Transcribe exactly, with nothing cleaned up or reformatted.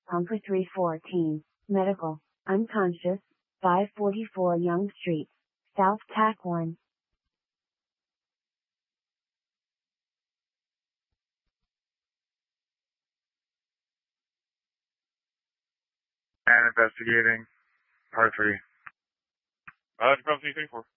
Pumper three fourteen, medical, unconscious, five forty-four Young Street, South Tack one. And investigating, part three. Uh, three four.